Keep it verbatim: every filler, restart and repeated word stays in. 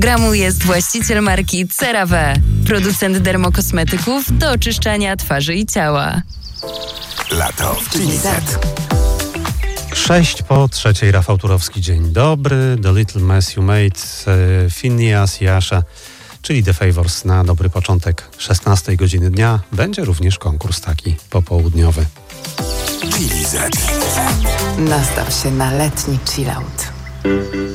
Gramu jest właściciel marki CeraVe, producent dermokosmetyków do oczyszczania twarzy i ciała. Lato w Chili Z. Sześć po trzeciej, Rafał Turowski, dzień dobry. The Little Mess You Made, e, Finneas Jasza, czyli The Favours na dobry początek szesnastej godziny dnia. Będzie również konkurs taki popołudniowy. Chili Z. Nastaw się na letni chillout.